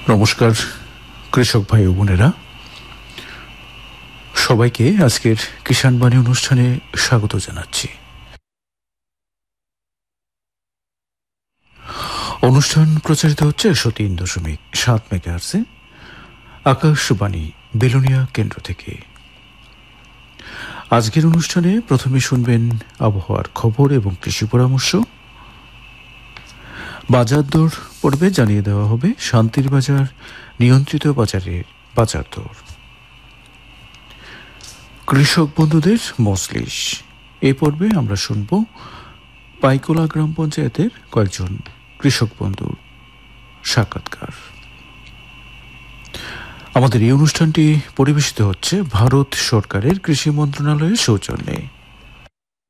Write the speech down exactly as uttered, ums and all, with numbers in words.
নমস্কার কৃষক ভাই ও বোনেরা, সবাইকে আজকের কিষাণ বাণী অনুষ্ঠানে স্বাগত জানাচ্ছি। অনুষ্ঠান প্রচারিত হচ্ছে একশো তিন দশমিক সাত মেগাহার্টজে আকাশবাণী বেলোনিয়া কেন্দ্র থেকে। আজকের অনুষ্ঠানে প্রথমে শুনবেন আবহাওয়ার খবর এবং কৃষি পরামর্শ। বাজার দর পর্বে জানিয়ে দেওয়া হবে শান্তির বাজার নিয়ন্ত্রিত বাজারের বাজার দর। কৃষক বন্ধুদের মজলিস এই পর্বে আমরা শুনব পাইকোলা গ্রাম পঞ্চায়েতের কয়েকজন কৃষক বন্ধুর সাক্ষাৎকার। আমাদের এই অনুষ্ঠানটি পরিবেশিত হচ্ছে ভারত সরকারের কৃষি মন্ত্রণালয়ের সৌজন্যে।